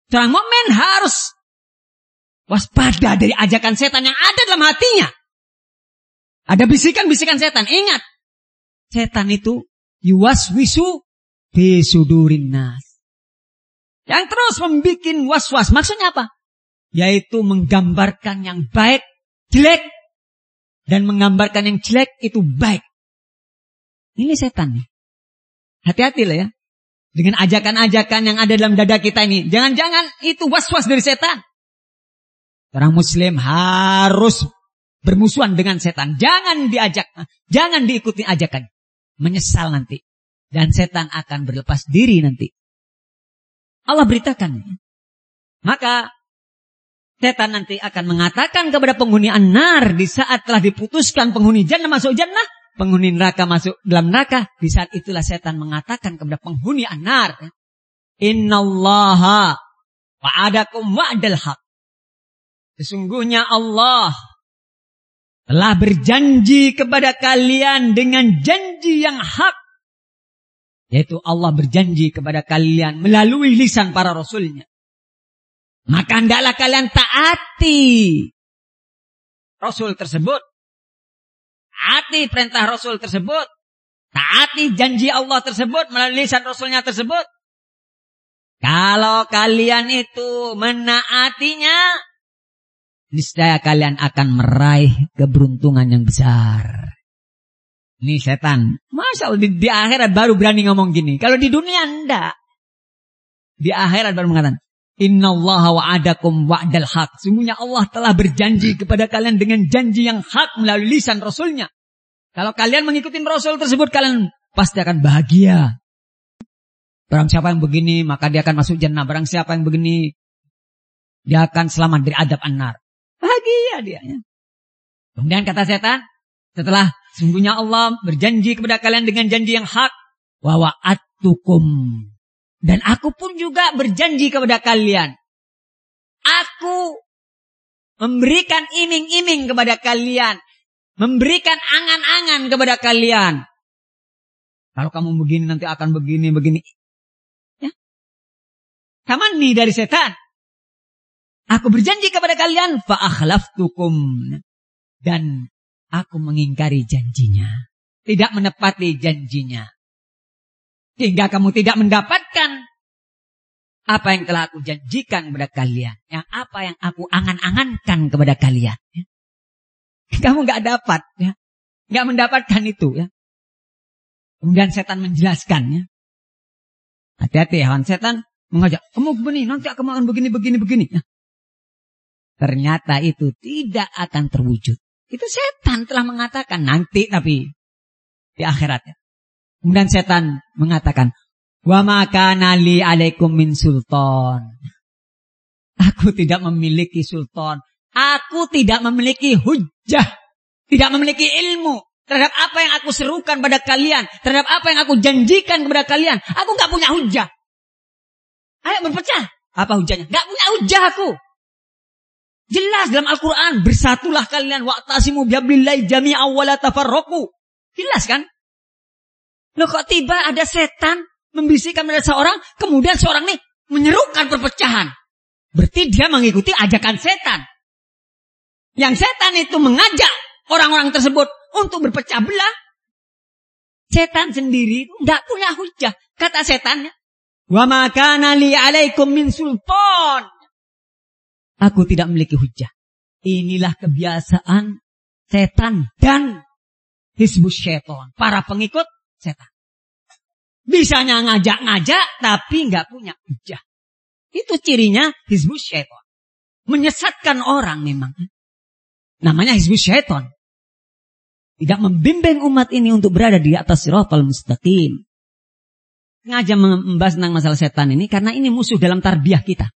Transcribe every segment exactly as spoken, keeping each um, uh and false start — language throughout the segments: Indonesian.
Seorang mukmin harus waspada dari ajakan setan yang ada dalam hatinya. Ada bisikan-bisikan setan. Ingat, setan itu yuwaswisu fi sudurin nas. Yang terus membuat was-was. Maksudnya apa? Yaitu menggambarkan yang baik jelek dan menggambarkan yang jelek itu baik. Ini setan nih. Hati-hati lah ya. Dengan ajakan-ajakan yang ada dalam dada kita ini. Jangan-jangan itu was-was dari setan. Orang muslim harus bermusuhan dengan setan. Jangan diajak. Jangan diikuti ajakan. Menyesal nanti. Dan setan akan berlepas diri nanti. Allah beritakan. Maka setan nanti akan mengatakan kepada penghuni an-nar di saat telah diputuskan penghuni jannah masuk jannah, penghuni neraka masuk dalam neraka. Di saat itulah setan mengatakan kepada penghuni an-nar, innallaha wa'adakum wa'dal haq. Sesungguhnya Allah telah berjanji kepada kalian dengan janji yang hak. Yaitu Allah berjanji kepada kalian melalui lisan para rasulnya. Maka hendaklah kalian taati Rasul tersebut. Taati perintah Rasul tersebut. Taati janji Allah tersebut melalui lisan Rasulnya tersebut. Kalau kalian itu menaatinya, niscaya kalian akan meraih keberuntungan yang besar. Ini setan. Masa Allah di, di akhirat baru berani ngomong gini. Kalau di dunia enggak. Di akhirat baru mengatakan, innallaha wa'adakum wa'dal haq. Sungguhnya Allah telah berjanji kepada kalian dengan janji yang hak melalui lisan Rasulnya. Kalau kalian mengikuti Rasul tersebut, kalian pasti akan bahagia. Barang siapa yang begini, maka dia akan masuk jannah. Barang siapa yang begini, dia akan selamat dari adab an-nar. Bahagia dia. Ya. Kemudian kata setan, setelah sungguhnya Allah berjanji kepada kalian dengan janji yang hak. Wa wa'adtukum. Dan aku pun juga berjanji kepada kalian. Aku memberikan iming-iming kepada kalian. Memberikan angan-angan kepada kalian. Kalau kamu begini nanti akan begini, begini. Ya. Sama nih dari setan. Aku berjanji kepada kalian. Fa'akhlaftukum. Dan aku mengingkari janjinya. Tidak menepati janjinya. Sehingga kamu tidak mendapatkan apa yang telah aku janjikan kepada kalian. Yang apa yang aku angan-angankan kepada kalian. Ya. Kamu gak dapat. Ya. Gak mendapatkan itu. Ya. Kemudian setan menjelaskan. Ya. Hati-hati ya. Setan mengajak. Kamu begini. Nanti kamu akan begini, begini, begini. Ya. Ternyata itu tidak akan terwujud. Itu setan telah mengatakan nanti tapi di akhiratnya. Kemudian setan mengatakan, wa ma kana li alaikum min sultan. Aku tidak memiliki sultan. Aku tidak memiliki hujjah. Tidak memiliki ilmu terhadap apa yang aku serukan pada kalian. Terhadap apa yang aku janjikan kepada kalian. Aku gak punya hujjah. Ayo berpecah. Apa hujjahnya? Gak punya hujjah aku. Jelas dalam Al-Quran. Bersatulah kalian. Wa'tasimu bihablillahi jami'an wa la tafarraqu. Jelas kan? Loh kok tiba ada setan membisikkan pada seorang. Kemudian seorang ini menyerukan perpecahan. Berarti dia mengikuti ajakan setan. Yang setan itu mengajak orang-orang tersebut untuk berpecah belah. Setan sendiri itu tidak punya hujah. Kata setannya. Wa ma kana li alaikum min sultan. Aku tidak memiliki hujah. Inilah kebiasaan setan dan hizbus syaitan. Para pengikut setan. Bisanya ngajak-ngajak tapi nggak punya hujah. Itu cirinya hizbus syaitan. Menyesatkan orang memang. Namanya hizbus syaitan. Tidak membimbing umat ini untuk berada di atas siratal mustaqim. Sengaja membahas tentang masalah setan ini karena ini musuh dalam tarbiyah kita.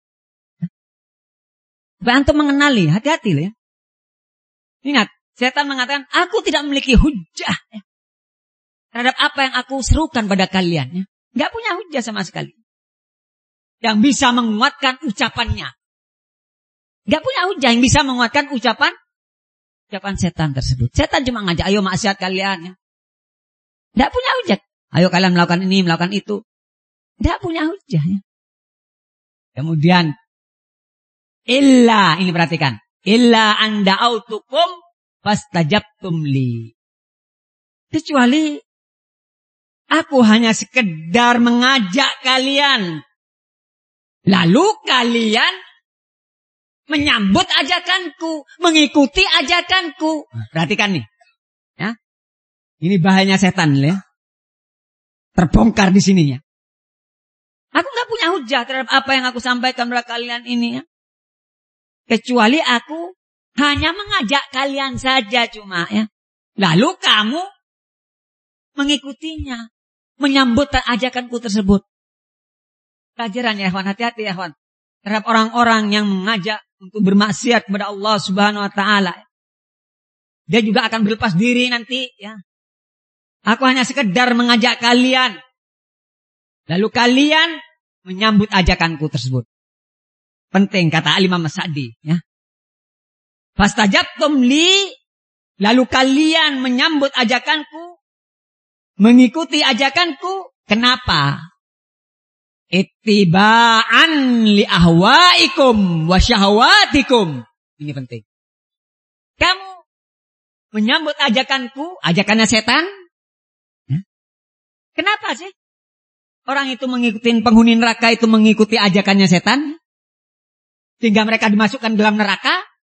Supaya antum mengenali, hati-hati loh ya. Ingat, setan mengatakan, aku tidak memiliki hujah ya, terhadap apa yang aku serukan pada kalian. Ya. Gak punya hujah sama sekali. Yang bisa menguatkan ucapannya. Gak punya hujah yang bisa menguatkan ucapan ucapan setan tersebut. Setan cuma ngajak, ayo maksiat kalian. Ya. Gak punya hujah. Ayo kalian melakukan ini, melakukan itu. Gak punya hujah. Ya. Kemudian, illa, ini perhatikan. Illa anda autukum fastajabtum li. Kecuali aku hanya sekedar mengajak kalian. Lalu kalian menyambut ajakanku, mengikuti ajakanku. Perhatikan nih. Ya. Ini bahayanya setan ya. Terbongkar di sininya. Aku nggak punya hujah terhadap apa yang aku sampaikan kepada kalian ini ya. Kecuali aku hanya mengajak kalian saja cuma ya. Lalu kamu mengikutinya, menyambut ajakanku tersebut. Pelajaran ya, ikhwan, hati-hati ya, ikhwan. Terhadap orang-orang yang mengajak untuk bermaksiat kepada Allah Subhanahu wa taala. Dia juga akan berlepas diri nanti ya. Aku hanya sekedar mengajak kalian. Lalu kalian menyambut ajakanku tersebut. Penting kata Imam As-Sa'di ya. Fastajabtum li, lalu kalian menyambut ajakanku, mengikuti ajakanku. Kenapa? Ittiba'an li ahwaikum wa syahwatikum. Ini penting. Kamu menyambut ajakanku, ajakannya setan. Ya. Kenapa sih? Orang itu mengikuti penghuni neraka itu mengikuti ajakannya setan. Sehingga mereka dimasukkan dalam neraka.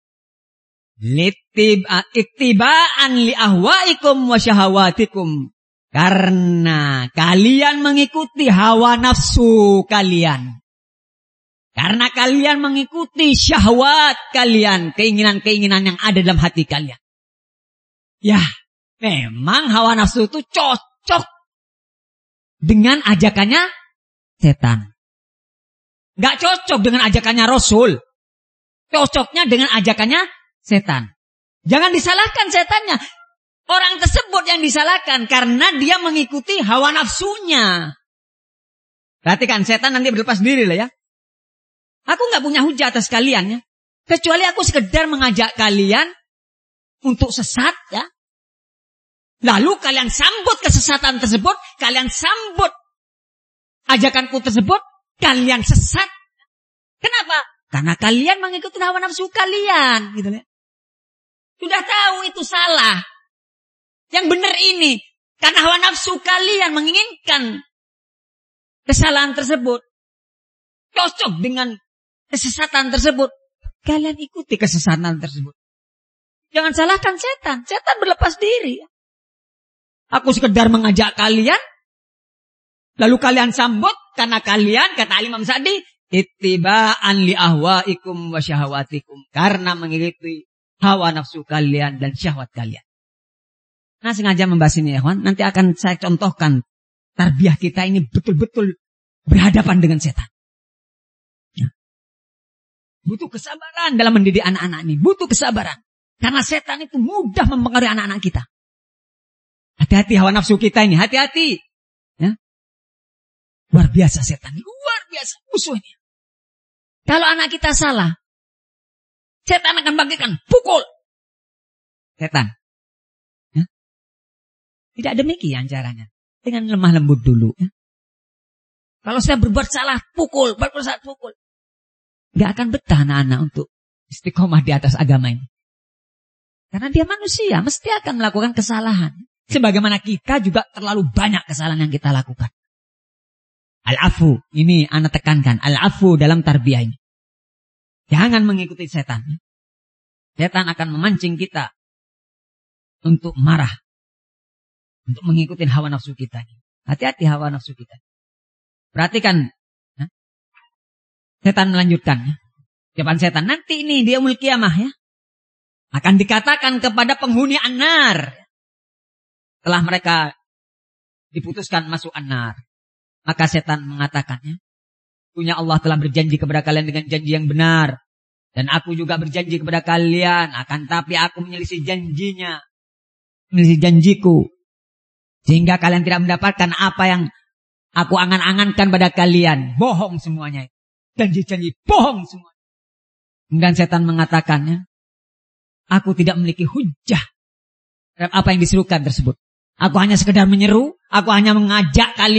Ittiba'an li ahwaikum wa syahawatikum. Karena kalian mengikuti hawa nafsu kalian. Karena kalian mengikuti syahwat kalian. Keinginan-keinginan yang ada dalam hati kalian. Ya, memang hawa nafsu itu cocok dengan ajakannya setan. Gak cocok dengan ajakannya Rasul. Cocoknya dengan ajakannya setan. Jangan disalahkan setannya. Orang tersebut yang disalahkan karena dia mengikuti hawa nafsunya. Perhatikan, setan nanti berlepas diri lah ya. Aku gak punya hujah atas kalian ya. Kecuali aku sekedar mengajak kalian untuk sesat ya. Lalu kalian sambut kesesatan tersebut. Kalian sambut ajakanku tersebut. Kalian sesat. Kenapa? Karena kalian mengikuti hawa nafsu kalian. Gitu ya. Sudah tahu itu salah. Yang benar ini. Karena hawa nafsu kalian menginginkan kesalahan tersebut. Cocok dengan kesesatan tersebut. Kalian ikuti kesesatan tersebut. Jangan salahkan setan. Setan berlepas diri. Aku sekedar mengajak kalian. Lalu kalian sambut. Karena kalian, kata Imam Sa'di, ittiba'an li ahwaikum wa syahawatikum. Karena mengikuti hawa nafsu kalian dan syahwat kalian. Nah, sengaja membahas ini ya, kawan. Nanti akan saya contohkan tarbiyah kita ini betul-betul berhadapan dengan setan. Ya. Butuh kesabaran dalam mendidik anak-anak ini. Butuh kesabaran. Karena setan itu mudah mempengaruhi anak-anak kita. Hati-hati hawa nafsu kita ini. Hati-hati. Ya. Luar biasa setan. Luar biasa musuhnya. Kalau anak kita salah, setan akan bagikan. Pukul. Setan. Tidak demikian caranya. Dengan lemah lembut dulu. Ya. Kalau saya berbuat salah, pukul. Berbuat salah, pukul. Gak akan betah anak-anak untuk istiqomah di atas agama ini. Karena dia manusia. Mesti akan melakukan kesalahan. Sebagaimana kita juga terlalu banyak kesalahan yang kita lakukan. Al-afu. Ini anak tekankan. Al-afu dalam tarbiyah ini. Jangan mengikuti setan. Setan akan memancing kita. Untuk marah. Untuk mengikuti hawa nafsu kita. Hati-hati hawa nafsu kita. Perhatikan. Ya. Setan melanjutkan. Ya. Jawaban setan. Nanti ini di yaumul qiyamah ya. Akan dikatakan kepada penghuni an-nar. Setelah mereka diputuskan masuk an-nar. Maka setan mengatakannya. Punya Allah telah berjanji kepada kalian dengan janji yang benar. Dan aku juga berjanji kepada kalian. Akan tapi aku menyelisih janjinya. Menyelisih janjiku. Sehingga kalian tidak mendapatkan apa yang aku angan-angankan pada kalian. Bohong semuanya. Janji-janji bohong semua. Dan setan mengatakannya. Aku tidak memiliki hujah terhadap apa yang diserukan tersebut. Aku hanya sekedar menyeru. Aku hanya mengajak kalian.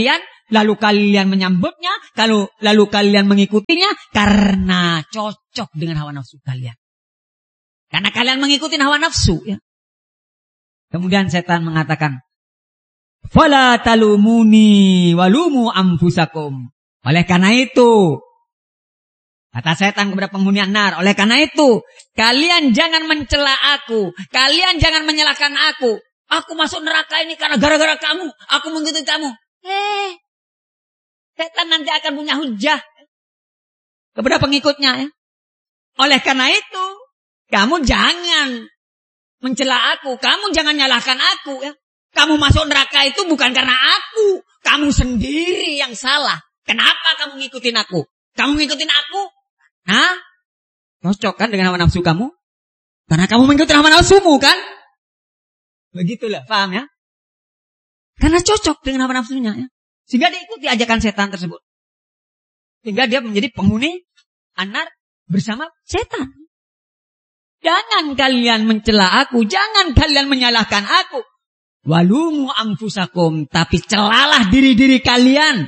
lalu kalian menyambutnya, kalau lalu kalian mengikutinya karena cocok dengan hawa nafsu kalian. Karena kalian mengikuti hawa nafsu, ya. Kemudian setan mengatakan, "Fala talumuni walumu anfusakum." Oleh karena itu, kata setan kepada penghuni nar, oleh karena itu, kalian jangan mencela aku, kalian jangan menyalahkan aku. Aku masuk neraka ini karena gara-gara kamu, aku mengikuti kamu. Eh, setan nanti akan punya hujah kepada pengikutnya, ya. Oleh karena itu, kamu jangan mencela aku, kamu jangan nyalahkan aku, ya. Kamu masuk neraka itu bukan karena aku, kamu sendiri yang salah. Kenapa kamu ngikutin aku? Kamu ngikutin aku? Hah? Cocok kan dengan hawa nafsu kamu? Karena kamu mengikuti hawa nafsumu kan? Begitulah, paham ya? Karena cocok dengan hawa nafsunya, ya. Sehingga dia ikuti ajakan setan tersebut. Sehingga dia menjadi penghuni anar bersama setan. Jangan kalian mencela aku, jangan kalian menyalahkan aku. Walumu anfusakum, tapi celalah diri-diri kalian.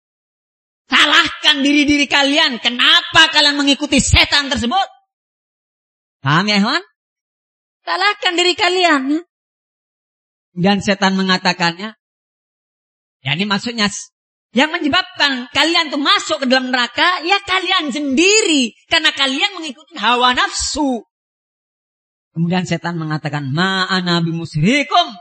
Salahkan diri-diri kalian. Kenapa kalian mengikuti setan tersebut? Paham ya, Ikhwan? Salahkan diri kalian, ya. Dan setan mengatakannya, ya ini maksudnya, yang menyebabkan kalian tuh masuk ke dalam neraka, ya kalian sendiri. Karena kalian mengikuti hawa nafsu. Kemudian setan mengatakan, ma'ana bimusrikum.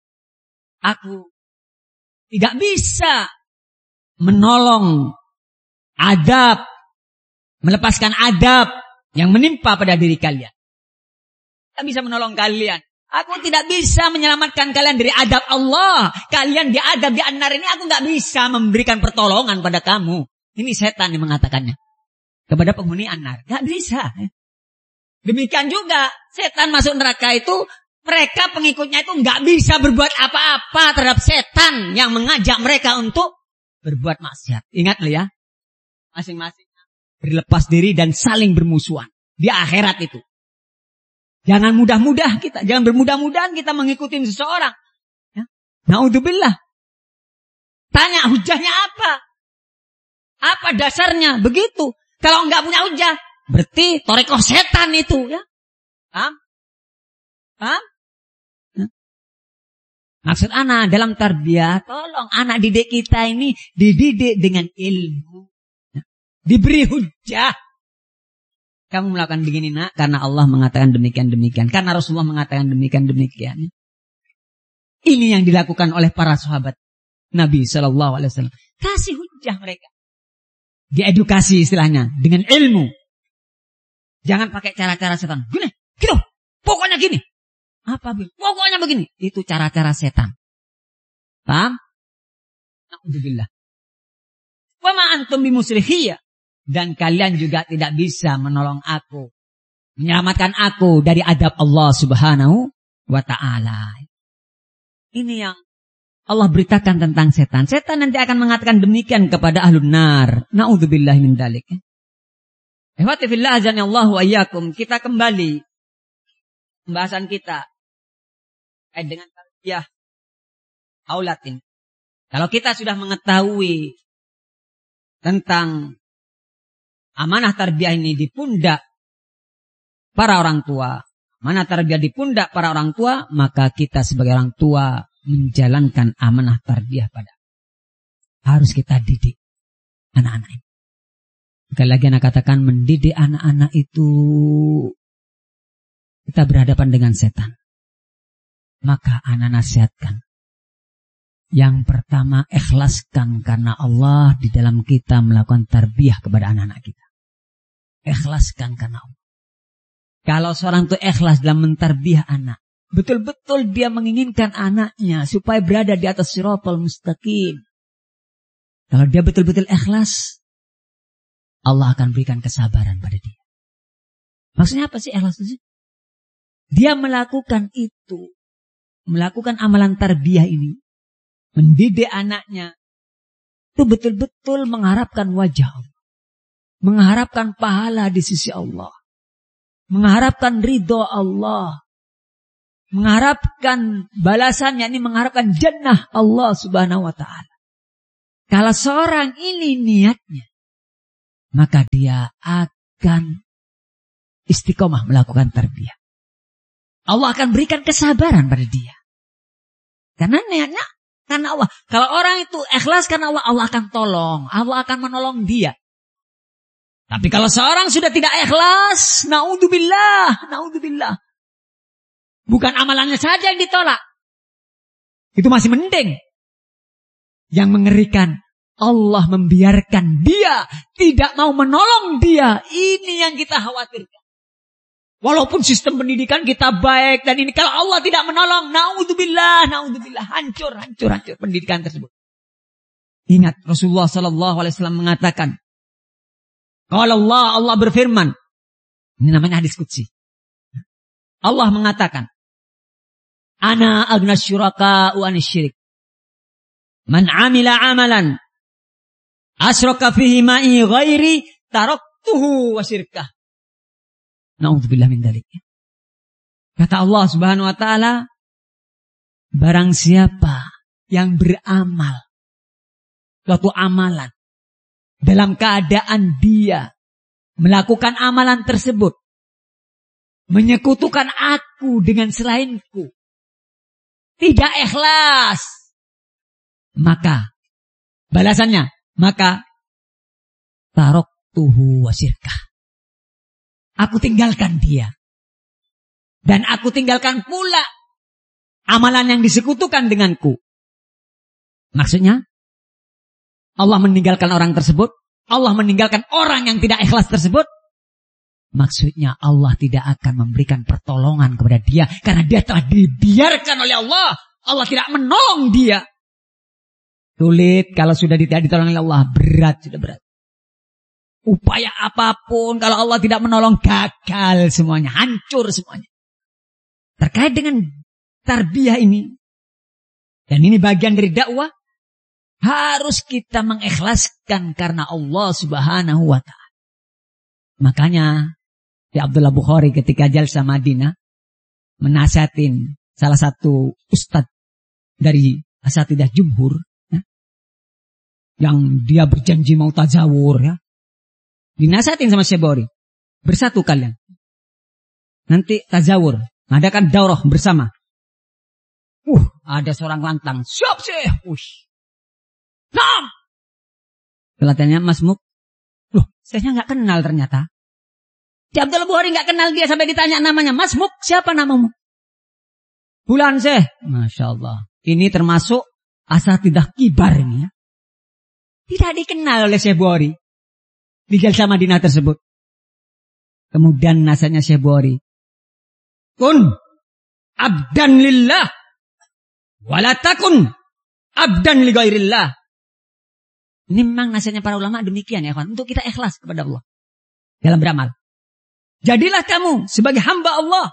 Aku tidak bisa menolong adab, melepaskan adab yang menimpa pada diri kalian. Tidak bisa menolong kalian. Aku tidak bisa menyelamatkan kalian dari adab Allah. Kalian diadab di an-nar ini, aku tidak bisa memberikan pertolongan pada kamu. Ini setan yang mengatakannya kepada penghuni an-nar. Tidak bisa. Demikian juga setan masuk neraka itu, mereka pengikutnya itu nggak bisa berbuat apa-apa terhadap setan yang mengajak mereka untuk berbuat maksiat. Ingat loh ya, masing-masing berlepas diri dan saling bermusuhan di akhirat itu. Jangan mudah-mudah kita, jangan bermudah-mudahan kita mengikuti seseorang. Ya. Naudzubillah. Tanya hujahnya apa? Apa dasarnya? Begitu. Kalau nggak punya hujah, berarti torekoh setan itu, ya. Paham? Paham? Ya. Maksud anak dalam tarbiyah, tolong anak didik kita ini dididik dengan ilmu, ya. Diberi hujah. Kamu melakukan begini nak, karena Allah mengatakan demikian-demikian. Karena Rasulullah mengatakan demikian-demikian. Ini yang dilakukan oleh para sahabat Nabi shallallahu alaihi wasallam. Kasih hujah mereka. Diedukasi istilahnya, dengan ilmu. Jangan pakai cara-cara setan. Gini, gitu, pokoknya gini. Apa? Pokoknya begini. Itu cara-cara setan. Paham? Alhamdulillah. Wa ma antum bimusrihiyya. Dan kalian juga tidak bisa menolong aku, menyelamatkan aku dari adab Allah subhanahu wa ta'ala. Ini yang Allah beritakan tentang setan. Setan nanti akan mengatakan demikian kepada ahlun nar. Na'udzubillahi min dzalik. Ihwati fillah azanillahu wa iyyakum. Kita kembali pembahasan kita eh, dengan tarbiyah aulatin. Kalau kita sudah mengetahui tentang amanah tarbiyah ini di pundak para orang tua, amanah tarbiyah di pundak para orang tua, maka kita sebagai orang tua menjalankan amanah tarbiyah pada. Harus kita didik anak-anak ini. Sekali lagi anak katakan, mendidik anak-anak itu kita berhadapan dengan setan. Maka anak nasihatkan. Yang pertama, ikhlaskan karena Allah di dalam kita melakukan tarbiyah kepada anak-anak kita. Ikhlaskan karena Allah. Kalau seorang itu ikhlas dalam mentarbiyah anak, betul-betul dia menginginkan anaknya supaya berada di atas siratal mustaqim. Kalau dia betul-betul ikhlas, Allah akan berikan kesabaran pada dia. Maksudnya apa sih ikhlas itu? Dia melakukan itu, melakukan amalan tarbiyah ini, mendidik anaknya, itu betul-betul mengharapkan wajah Allah. Mengharapkan pahala di sisi Allah. Mengharapkan ridho Allah. Mengharapkan balasannya, ini mengharapkan jannah Allah subhanahu wa ta'ala. Kalau seorang ini niatnya, maka dia akan istiqomah melakukan tarbiyah. Allah akan berikan kesabaran pada dia. Karena niatnya karena Allah. Kalau orang itu ikhlas karena Allah, Allah akan tolong. Allah akan menolong dia. Tapi kalau seorang sudah tidak ikhlas, naudzubillah, naudzubillah. Bukan amalannya saja yang ditolak. Itu masih mending. Yang mengerikan, Allah membiarkan dia tidak mau menolong dia. Ini yang kita khawatirkan. Walaupun sistem pendidikan kita baik dan ini, kalau Allah tidak menolong, naudzubillah, naudzubillah, hancur, hancur, hancur pendidikan tersebut. Ingat Rasulullah Sallallahu Alaihi Wasallam mengatakan, kalau Allah, Allah berfirman, ini namanya hadis qudsi. Allah mengatakan, Ana agna syuraka wa anisyirik. Man amila amalan asyraka fihi ma'i ghairi taraktuhu wa syirkah. Na'udzubillah min dzalik. Kata Allah Subhanahu wa taala, barang siapa yang beramal suatu amalan dalam keadaan dia melakukan amalan tersebut menyekutukan aku dengan selainku, tidak ikhlas, maka balasannya, maka taraktuhu wa syirkah. Aku tinggalkan dia. Dan aku tinggalkan pula amalan yang disekutukan denganku. Maksudnya, Allah meninggalkan orang tersebut. Allah meninggalkan orang yang tidak ikhlas tersebut. Maksudnya Allah tidak akan memberikan pertolongan kepada dia. Karena dia telah dibiarkan oleh Allah. Allah tidak menolong dia. Sulit kalau sudah tidak ditolong oleh Allah. Berat, sudah berat. Upaya apapun kalau Allah tidak menolong, gagal semuanya, hancur semuanya. Terkait dengan tarbiyah ini, dan ini bagian dari dakwah, harus kita mengikhlaskan karena Allah Subhanahu wa taala. Makanya di Abdullah Bukhari ketika jalsa Madinah menasihatin salah satu ustadz dari asatidah jumhur, ya, yang dia berjanji mau tazawur, ya. Dinasihatin sama Syekh Bori. Bersatu kalian. Nanti tazawur. Adakan daurah bersama. Uh, ada seorang lantang. Siap Syekh. Ush. Nam. Kelihatannya Mas Muk. Loh, Syekhnya gak kenal ternyata. Si Abdul Bukhari gak kenal dia sampai ditanya namanya. Mas Muk, siapa namamu? Bulan Syekh. Masya Allah. Ini termasuk asatidah kibar ini, ya. Tidak dikenal oleh Syekh Bukhari di jalsa Madinah tersebut. Kemudian nasihatnya Syekh Bukhari, kun abdan lillah wala takun abdan li ghairillah. Ini memang nasihatnya para ulama demikian, ya kawan, untuk kita ikhlas kepada Allah dalam beramal. Jadilah kamu sebagai hamba Allah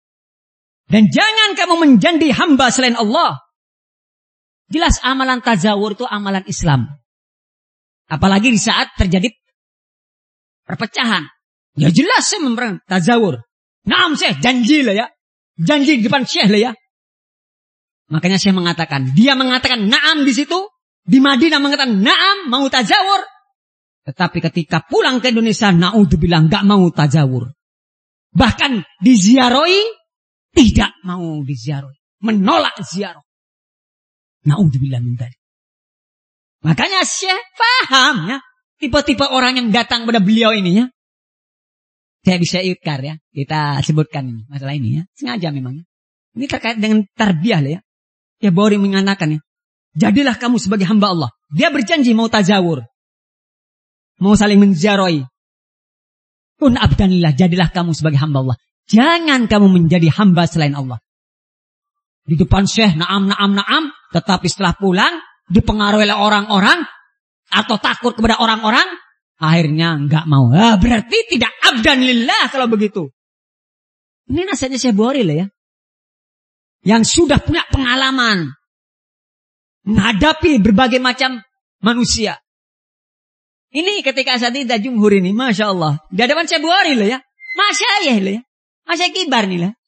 dan jangan kamu menjadi hamba selain Allah. Jelas amalan tazawur itu amalan Islam. Apalagi di saat terjadi perpecahan. Ya jelas saya memperang tazawur. Naam Syekh, janji lah ya. Janji di depan Syekh lah ya. Makanya Syekh mengatakan, dia mengatakan naam di situ, di Madinah mengatakan naam mau tazawur. Tetapi ketika pulang ke Indonesia, naudzubillah enggak mau tazawur. Bahkan diziarahi, tidak mau diziarahi. Menolak ziarah. Naudzubillah min dzalik. Makanya Syekh paham, ya, tipe-tipe orang yang datang pada beliau ini, ya. Saya bisa ikar, ya. Kita sebutkan ini, masalah ini, ya. Sengaja memang, ya. Ini terkait dengan tarbiyah lah, ya. Ya Bori mengatakan, ya. Jadilah kamu sebagai hamba Allah. Dia berjanji mau tazawur. Mau saling menziarahi. Kun abdanillah, jadilah kamu sebagai hamba Allah. Jangan kamu menjadi hamba selain Allah. Di depan Syekh, naam, naam, naam. Tetapi setelah pulang, dipengaruhi oleh orang-orang, atau takut kepada orang-orang, akhirnya enggak mau. Ah, berarti tidak abdan lillah kalau begitu. Ini nasihatnya Syekh Bukhari lah, ya. Yang sudah punya pengalaman menghadapi berbagai macam manusia. Ini ketika asatidah jumhur ini, Masya Allah, di hadapan Syekh Bukhari lah, ya. Masya Allah lah, ya. Masya kibar nih lah.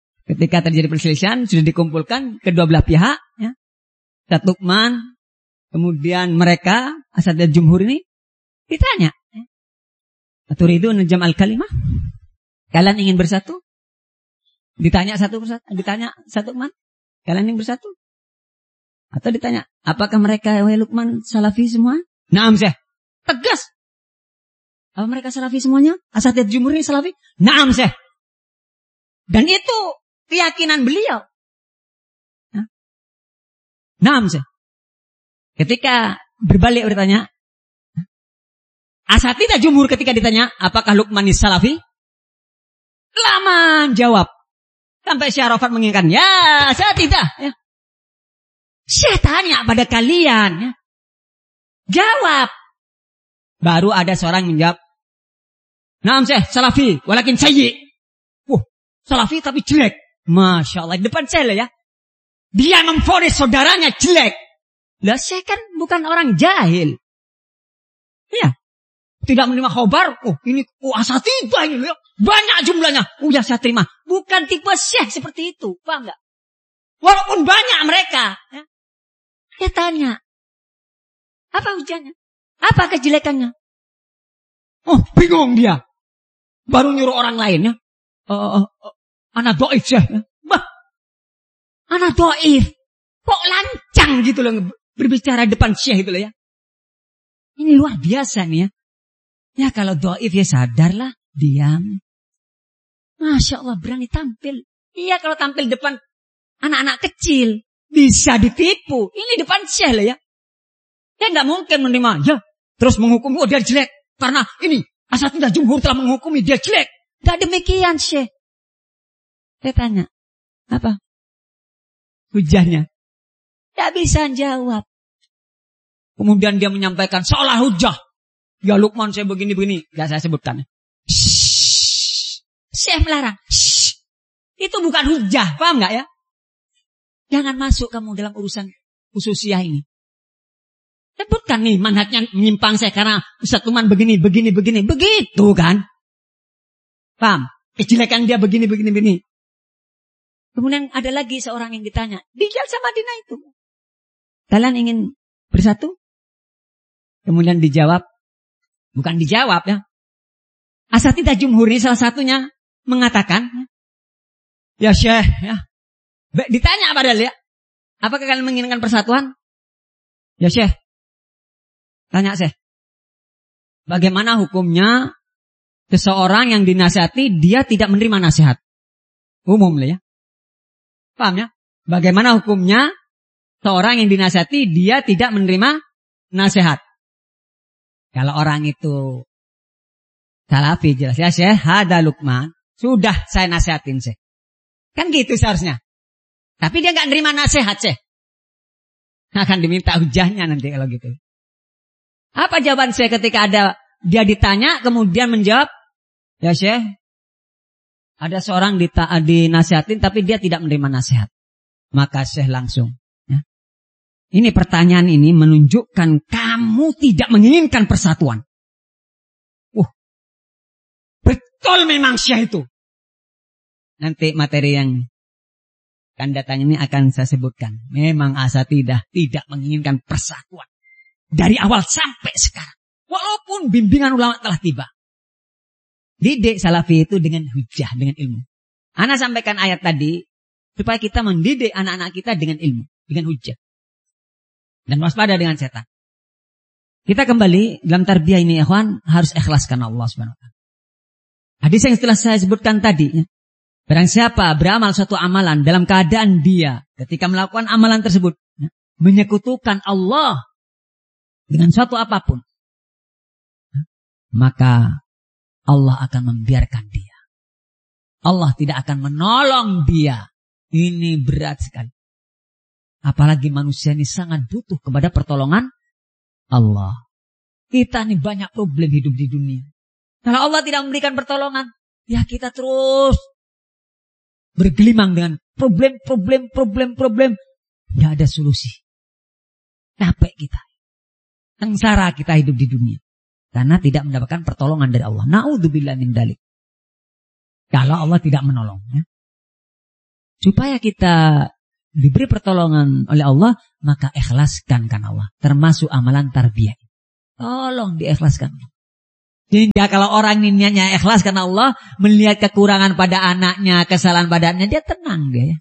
Ketika terjadi perselisihan, sudah dikumpulkan kedua belah pihak, ya. Ustaz Lukman Kemudian mereka, asatidz jumhur ini, ditanya. Aturidu najam al-kalimah? Kalian ingin bersatu? Ditanya satu persatu. Ditanya satu man? Kalian ingin bersatu? Atau ditanya, apakah mereka, wahai Luqman, salafi semua? Naam, Syekh. Tegas. Apa mereka salafi semuanya? Asatidz jumhur ini salafi? Naam, Syekh. Dan itu keyakinan beliau. Nah, naam, Syekh. Ketika berbalik bertanya, asatidz jumhur ketika ditanya, apakah Luqman ini salafi? Lama jawab. Sampai Syekh Arafat mengingatkan, ya saya tidak. Ya. Saya tanya pada kalian. Ya. Jawab. Baru ada seorang menjawab, naam Syekh, salafi, walakin sayyi. Wah, salafi tapi jelek. Masya Allah, di depan saya ya. Dia memvonis saudaranya jelek. Lah saya kan bukan orang jahil. Iya. Tidak menerima khobar. Oh ini oh, asatidz ini ya. Banyak jumlahnya. Oh ya saya terima. Bukan tipe Syekh seperti itu. Paham gak? Walaupun banyak mereka. Ya. Dia tanya. Apa hujannya? Apa kejelekannya? Oh bingung dia. Baru nyuruh orang lain ya. Uh, uh, uh, Ana do'if Syekh. Ya. Bah. Ana do'if. Kok lancang gitu loh. Berbicara depan Syekh itu loh ya. Ini luar biasa nih ya. Ya kalau do'if ya sadarlah. Diam. Masya Allah berani tampil. Iya kalau tampil depan anak-anak kecil. Bisa ditipu. Ini depan Syekh lah ya. Ya gak mungkin menerima. Ya terus menghukum. Oh dia jelek. Karena ini asatidz jumhur telah menghukumi dia jelek. Gak demikian Syekh. Saya tanya. Apa? Hujahnya. Gak bisa jawab. Kemudian dia menyampaikan seolah hujah. Ya Luqman saya begini-begini. Gak saya sebutkan. Syekh melarang. Shhh. Itu bukan hujah. Paham gak ya? Jangan masuk kamu dalam urusan khususiyah ini. Sebutkan nih manhajnya menyimpang saya. Karena Ustaz Luqman begini, begini, begini. Begitu kan? Paham? Kejelekan dia begini, begini, begini. Kemudian ada lagi seorang yang ditanya. Di Jalsah Madinah itu. Kalian ingin bersatu? Kemudian dijawab. Bukan dijawab ya. Asatidz jumhur ini salah satunya mengatakan. Ya Syekh. Ya. Ditanya padahal ya. Apakah kalian menginginkan persatuan? Ya Syekh. Tanya Syekh. Bagaimana hukumnya seseorang yang dinasihati dia tidak menerima nasihat? Umum lah ya. Paham ya? Bagaimana hukumnya seorang yang dinasihati dia tidak menerima nasihat? Kalau orang itu salafi jelas ya Syekh, hada Luqman, sudah saya nasihatin Syekh. Kan gitu seharusnya. Tapi dia enggak menerima nasihat Syekh. Akan diminta hujahnya nanti kalau gitu. Apa jawaban Syekh ketika ada dia ditanya kemudian menjawab, ya Syekh, ada seorang dinasihatin tapi dia tidak menerima nasihat. Maka Syekh langsung. Ya. Ini pertanyaan ini menunjukkan kamu tidak menginginkan persatuan. Wah, betul memang Syekh itu. Nanti materi yang akan datang ini akan saya sebutkan. Memang asatidz tidak menginginkan persatuan. Dari awal sampai sekarang. Walaupun bimbingan ulama telah tiba. Didik salafi itu dengan hujah, dengan ilmu. Ana sampaikan ayat tadi supaya kita mendidik anak-anak kita dengan ilmu, dengan hujah. Dan waspada dengan setan. Kita kembali dalam tarbiyah ini, ikhwan, harus ikhlaskan Allah subhanahu wa taala. Hadis yang setelah saya sebutkan tadi, ya. Barang siapa beramal suatu amalan dalam keadaan dia ketika melakukan amalan tersebut ya, menyekutukan Allah dengan suatu apapun, ya, maka Allah akan membiarkan dia. Allah tidak akan menolong dia. Ini berat sekali. Apalagi manusia ini sangat butuh kepada pertolongan Allah. Kita ini banyak problem hidup di dunia. Kalau Allah tidak memberikan pertolongan, ya kita terus bergelimang dengan problem, problem, problem, problem. Tidak ada solusi. Capek kita. Sengsara kita hidup di dunia. Karena tidak mendapatkan pertolongan dari Allah. Na'udzubillah min dzalik. Kalau Allah tidak menolong. Ya. Supaya kita diberi pertolongan oleh Allah, maka ikhlaskan karena Allah. Termasuk amalan tarbiyah. Tolong diikhlaskan. Sehingga kalau orang ini niatnya ikhlas karena Allah, melihat kekurangan pada anaknya, kesalahan pada anaknya, dia tenang dia ya.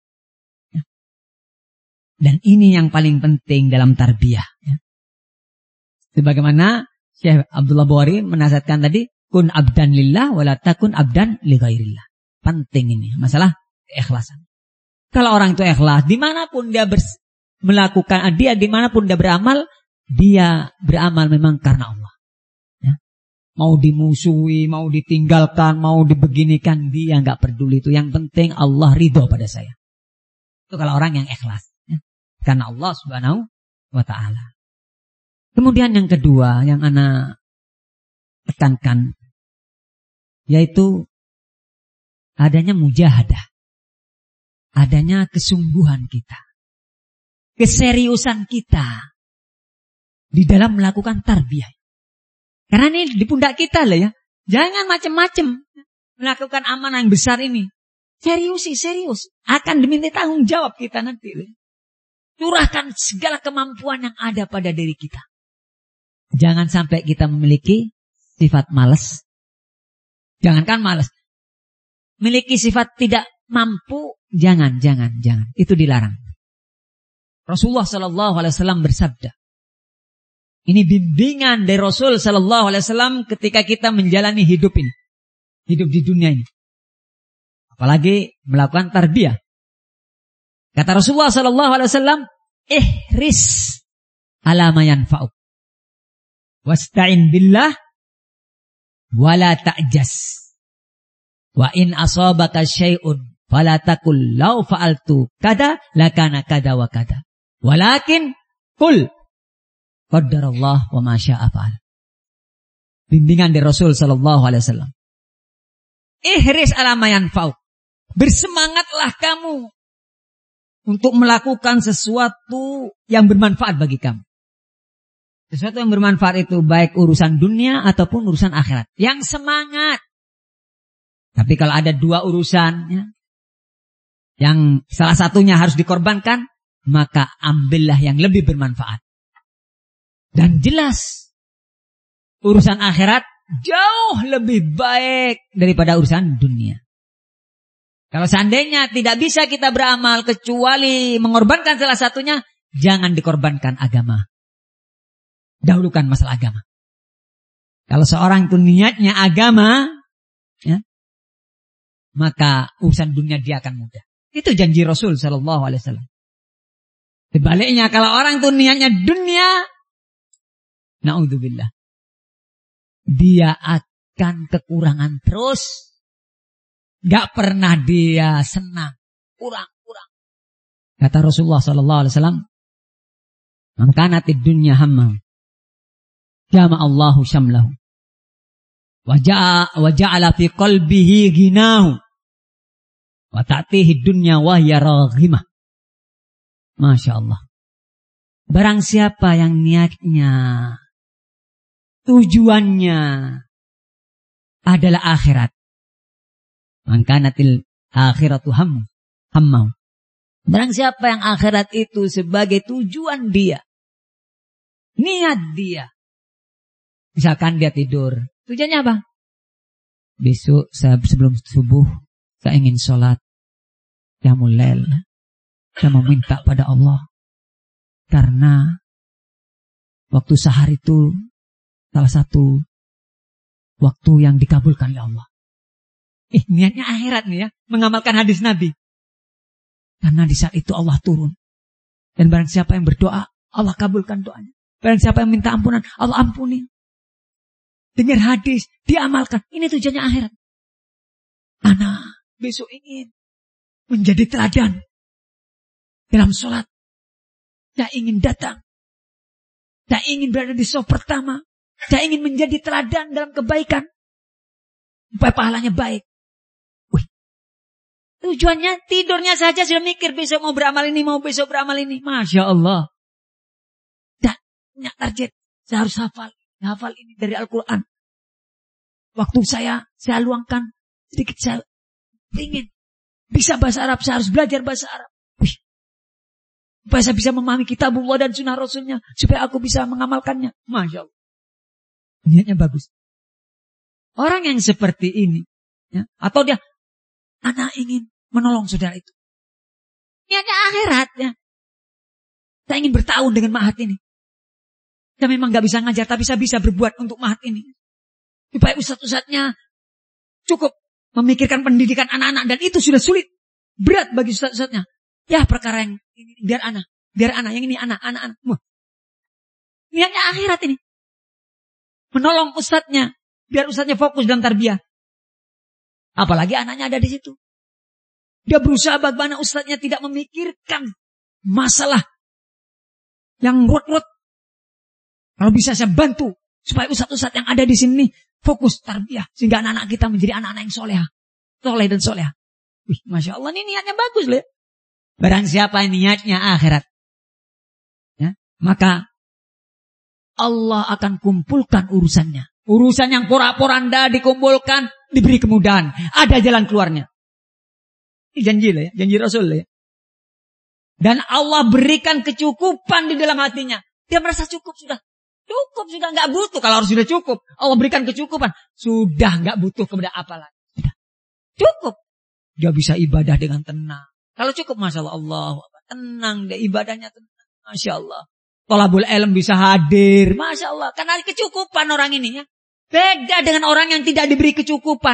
Dan ini yang paling penting dalam tarbiyah. Ya. Sebagaimana Syekh Abdullah Bukhari menasihatkan tadi, kun abdan lillah wala takun abdan li ghairillah. Penting ini, masalah keikhlasan. Kalau orang itu ikhlas, dimanapun dia bers- melakukan, dia dimanapun dia beramal, dia beramal memang karena Allah. Ya. Mau dimusuhi, mau ditinggalkan, mau dibeginikan, dia nggak peduli itu. Yang penting Allah ridho pada saya. Itu kalau orang yang ikhlas. Ya. Karena Allah subhanahu wa ta'ala. Kemudian yang kedua yang ana tekankan, yaitu adanya mujahadah, adanya kesungguhan kita, keseriusan kita di dalam melakukan tarbiyah. Karena ini di pundak kita lah ya. Jangan macam-macam melakukan amanah yang besar ini. Seriusi, serius. Akan diminta tanggung jawab kita nanti. Curahkan segala kemampuan yang ada pada diri kita. Jangan sampai kita memiliki sifat malas. Jangankan malas. Memiliki sifat tidak mampu, jangan, jangan, jangan. Itu dilarang. Rasulullah Sallallahu Alaihi Wasallam bersabda. Ini bimbingan dari Rasul Sallallahu Alaihi Wasallam ketika kita menjalani hidup ini, hidup di dunia ini. Apalagi melakukan tarbiyah. Kata Rasulullah Sallallahu Alaihi Wasallam, ihris ala ma yanfa'uk, wasta'in billah, wala ta'jas. Wa in asabaka syai'un fala taqul law fa'altu kada lakana kada wa kada. Walakin qul qaddarallah wa ma syaa fa'al. Bimbingan dari Rasul sallallahu alaihi wasallam. Ihris ala ma yanfa'uk. Bersemangatlah kamu untuk melakukan sesuatu yang bermanfaat bagi kamu. Sesuatu yang bermanfaat itu baik urusan dunia ataupun urusan akhirat. Yang semangat. Tapi kalau ada dua urusan ya, yang salah satunya harus dikorbankan, maka ambillah yang lebih bermanfaat. Dan jelas urusan akhirat jauh lebih baik daripada urusan dunia. Kalau seandainya tidak bisa kita beramal kecuali mengorbankan salah satunya, jangan dikorbankan agama. Dahulukan masalah agama. Kalau seorang itu niatnya agama, ya, maka urusan dunia dia akan mudah. Itu janji Rasul Sallallahu Alaihi Wasallam. Sebaliknya kalau orang itu niatnya dunia, naudzubillah, dia akan kekurangan terus. Gak pernah dia senang, kurang, kurang. Kata Rasulullah Sallallahu Alaihi Wasallam, "Man kanatid dunya hammah, jama Allahu syamlahu, Waja'a waja'ala fi qalbihi ghinahu wa ta'tihi dunya wa hiya raghimah." Masya Allah. Barang siapa yang niatnya, tujuannya adalah akhirat, mangkanatil akhiratu hammu hammau. Barang siapa yang akhirat itu sebagai tujuan dia, niat dia, misalkan dia tidur, tujuannya apa? Besok saya sebelum subuh saya ingin sholat qiyamul lail. Saya meminta pada Allah karena waktu sahar itu salah satu waktu yang dikabulkan oleh Allah. Eh, niatnya akhirat nih ya, mengamalkan hadis Nabi. Karena di saat itu Allah turun. Dan barang siapa yang berdoa, Allah kabulkan doanya. Barang siapa yang minta ampunan, Allah ampuni. Dengar hadis, diamalkan. Ini tujuannya akhirat. Anak besok ingin menjadi teladan dalam sholat. Saya ingin datang. Saya ingin berada di saf pertama. Saya ingin menjadi teladan dalam kebaikan. Supaya pahalanya baik. Wih. Tujuannya tidurnya saja sudah mikir besok mau beramal ini, mau besok beramal ini. Masya Allah. Dan punya target. Saya harus hafal. Hafal ini dari Al-Quran. Waktu saya, saya luangkan sedikit, saya ingin bisa bahasa Arab, saya harus belajar bahasa Arab. Wih, Supaya saya bisa memahami kitabullah dan sunnah Rasulnya. Supaya aku bisa mengamalkannya. Masya Allah. Niatnya bagus. Orang yang seperti ini. Ya, atau dia, anak ingin menolong saudara itu. Niatnya akhirat. Ya. Saya ingin bertahun dengan mahat ini. Saya memang gak bisa ngajar, tapi saya bisa berbuat untuk mahat ini. Supaya ustaz-ustaznya cukup memikirkan pendidikan anak-anak. Dan itu sudah sulit. Berat bagi ustaz-ustaznya. Ya perkara yang ini, biar anak. Biar anak, yang ini anak, anak, anak. Niatnya akhirat ini. Menolong ustaznya. Biar ustaznya fokus dalam tarbiyah. Apalagi anaknya ada di situ. Dia berusaha bagaimana ustaznya tidak memikirkan masalah yang rut-rut. Kalau bisa saya bantu. Supaya ustaz-ustaz yang ada di sini fokus tarbiyah. Sehingga anak-anak kita menjadi anak-anak yang soleha. Soleh dan soleha. Wih, Masya Allah, ini niatnya bagus loh. Barang siapa niatnya akhirat. Ya, maka Allah akan kumpulkan urusannya. Urusan yang porak-poranda dikumpulkan. Diberi kemudahan. Ada jalan keluarnya. Ini janji lah ya. Janji Rasul lah ya. Dan Allah berikan kecukupan di dalam hatinya. Dia merasa cukup sudah. Cukup sudah, nggak butuh. Kalau harus sudah cukup, Allah berikan kecukupan. Sudah nggak butuh kepada apa lagi. Sudah. Cukup. Dia bisa ibadah dengan tenang. Kalau cukup, Masya Allah, Allah tenang. Dia ibadahnya tenang. Masya Allah. Thalabul ilm bisa hadir. Masya Allah. Karena ada kecukupan orang ini ya. Beda dengan orang yang tidak diberi kecukupan.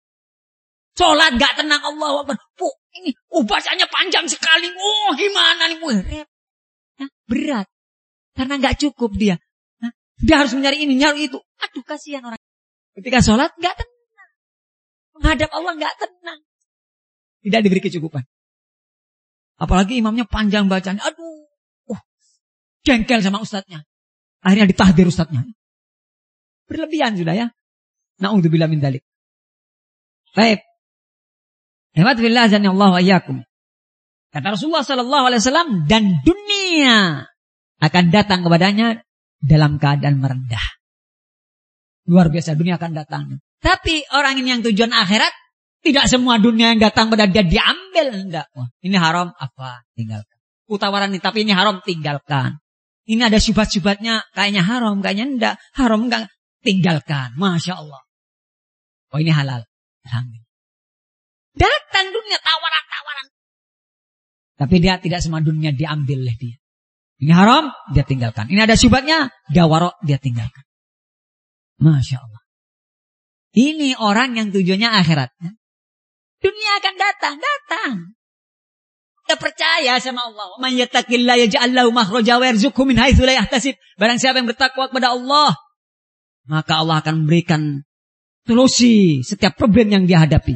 Sholat nggak tenang, Allah Akbar. Oh, ini, oh bacanya panjang sekali. Oh gimana nih. Oh, ya, berat. Karena nggak cukup dia. Dia harus mencari ini, nyari itu. Aduh, kasihan orang. Ketika sholat, gak tenang. Menghadap Allah gak tenang. Tidak diberi kecukupan. Apalagi imamnya panjang bacanya. Aduh, oh, jengkel sama ustadznya. Akhirnya ditahdir ustadznya. Berlebihan sudah ya. Na'udzubillah min dzalik. Baik. Hemat billah azanillahu wa iyyakum. Kata Rasulullah sallallahu alaihi wasallam, dan dunia akan datang kepadanya dalam keadaan merendah. Luar biasa, dunia akan datang. Tapi orang ini yang tujuan akhirat, tidak semua dunia yang datang pada dia diambil. Enggak. Wah, ini haram, apa? Tinggalkan. Utawaran ini, tapi ini haram, tinggalkan. Ini ada syubhat-syubhatnya, kayaknya haram, kayaknya enggak. Haram enggak, tinggalkan. Masya Allah. Oh ini halal. Alhamdulillah. Datang dunia, tawaran-tawaran. Tapi dia tidak semua dunia diambil oleh dia. Ini haram, dia tinggalkan. Ini ada syubhatnya, dia warok, dia tinggalkan. Masya Allah. Ini orang yang tujuannya akhirat. Dunia akan datang, datang. Dia percaya sama Allah. Man yattaqillah yaj'al lahu makhraja wa yarzuqhu min haitsu la yahtasib. Barang siapa yang bertakwa kepada Allah, maka Allah akan memberikan solusi setiap problem yang dia hadapi.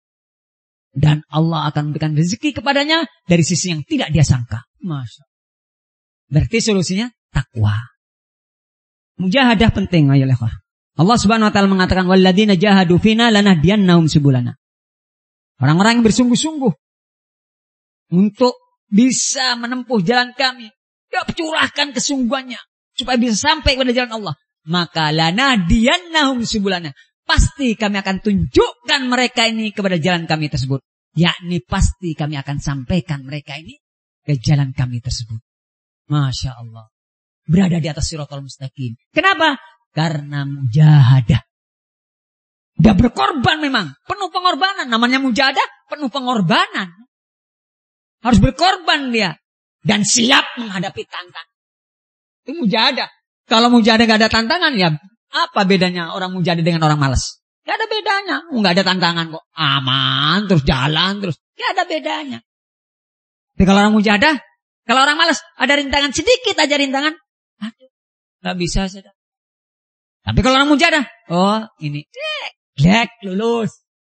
Dan Allah akan memberikan rezeki kepadanya dari sisi yang tidak dia sangka. Masya Allah. Berarti solusinya takwa. Mujahadah penting, ayo lekah. Allah Subhanahu wa taala mengatakan walladzina jahadu fina lanahdiyannahum subulana. Orang-orang yang bersungguh-sungguh untuk bisa menempuh jalan kami, dia curahkan kesungguhannya supaya bisa sampai kepada jalan Allah. Maka lanahdiyannahum subulana. Pasti kami akan tunjukkan mereka ini kepada jalan kami tersebut. Yakni pasti kami akan sampaikan mereka ini ke jalan kami tersebut. Masya Allah. Berada di atas siratal mustaqim. Kenapa? Karena mujahadah. Dia berkorban memang. Penuh pengorbanan. Namanya mujahadah, penuh pengorbanan. Harus berkorban dia. Dan siap menghadapi tantangan. Itu mujahadah. Kalau mujahadah gak ada tantangan, ya apa bedanya orang mujahadah dengan orang malas? Gak ada bedanya. Gak ada tantangan kok. Aman, terus jalan, terus. Gak ada bedanya. Tapi kalau orang mujahadah, kalau orang malas, ada rintangan sedikit aja rintangan. Aduh, gak bisa saja. Tapi kalau orang mujahadah, oh ini, glek, lulus.